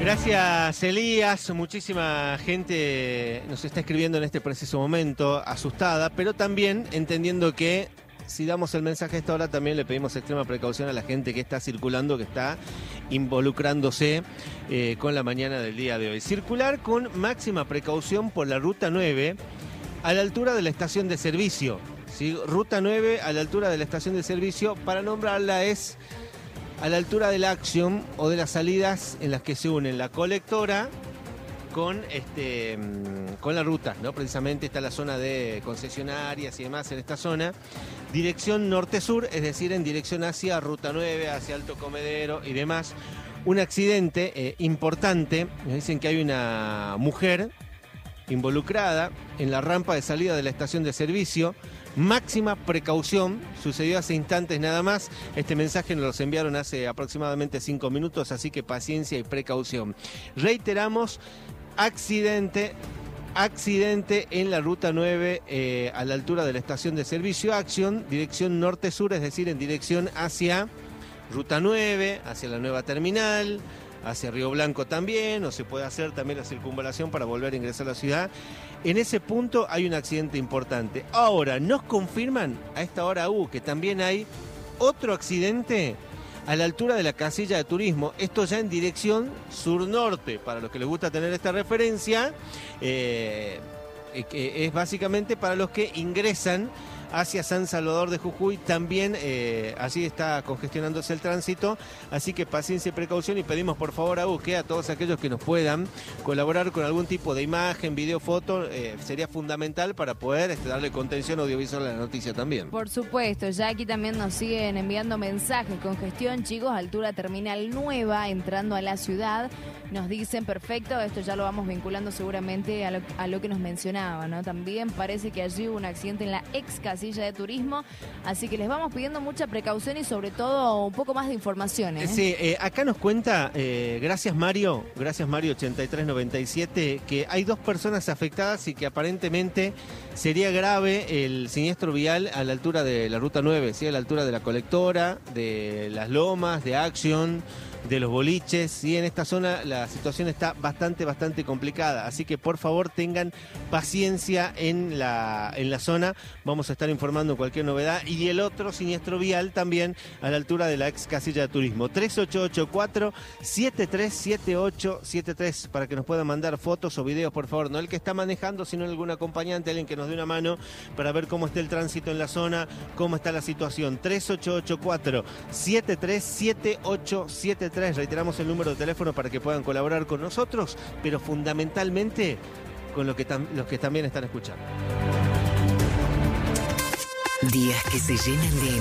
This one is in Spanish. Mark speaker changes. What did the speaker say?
Speaker 1: Gracias, Elías. Muchísima gente nos está escribiendo en este preciso momento, asustada, pero también entendiendo que si damos el mensaje a esta hora, también le pedimos extrema precaución a la gente que está circulando, que está involucrándose con la mañana del día de hoy. Circular con máxima precaución por la Ruta 9 a la altura de la estación de servicio. ¿Sí? Ruta 9 a la altura de la estación de servicio, para nombrarla, es a la altura de la Action o de las salidas en las que se unen la colectora con la ruta, ¿no? Precisamente está la zona de concesionarias y demás en esta zona. Dirección norte-sur, es decir, en dirección hacia Ruta 9, hacia Alto Comedero y demás. Un accidente importante. Nos dicen que hay una mujer involucrada en la rampa de salida de la estación de servicio. Máxima precaución, sucedió hace instantes nada más. Este mensaje nos lo enviaron hace aproximadamente 5 minutos, así que paciencia y precaución. Reiteramos, accidente en la Ruta 9 a la altura de la estación de servicio Action, dirección norte-sur, es decir, en dirección hacia Ruta 9, hacia la nueva terminal, hacia Río Blanco también, o se puede hacer también la circunvalación para volver a ingresar a la ciudad. En ese punto hay un accidente importante. Ahora, nos confirman a esta hora que también hay otro accidente a la altura de la casilla de turismo. Esto ya en dirección sur-norte, para los que les gusta tener esta referencia, que es básicamente para los que ingresan hacia San Salvador de Jujuy. También allí está congestionándose el tránsito, así que paciencia y precaución, y pedimos por favor que a todos aquellos que nos puedan colaborar con algún tipo de imagen, video, foto, sería fundamental para poder darle contención audiovisual a la noticia también.
Speaker 2: Por supuesto, ya aquí también nos siguen enviando mensajes. Congestión, chicos, altura terminal nueva, entrando a la ciudad. Nos dicen, perfecto, esto ya lo vamos vinculando seguramente a lo que nos mencionaba, ¿no? También parece que allí hubo un accidente en la ex casilla de turismo, así que les vamos pidiendo mucha precaución y sobre todo un poco más de información, ¿eh?
Speaker 1: Sí, acá nos cuenta, gracias Mario 8397, que hay 2 personas afectadas y que aparentemente sería grave el siniestro vial a la altura de la Ruta 9, ¿sí? A la altura de la colectora, de las lomas, de Action, de los boliches, ¿sí? En esta zona la situación está bastante complicada, así que por favor tengan paciencia en la zona. Vamos a estar informando cualquier novedad. Y el otro siniestro vial también a la altura de la ex casilla de turismo, 3884-737873, para que nos puedan mandar fotos o videos, por favor, no el que está manejando, sino algún acompañante, alguien que nos dé una mano para ver cómo está el tránsito en la zona, cómo está la situación. 3884-737873. Reiteramos el número de teléfono para que puedan colaborar con nosotros, pero fundamentalmente con los que también están escuchando.
Speaker 3: Días que se llenan de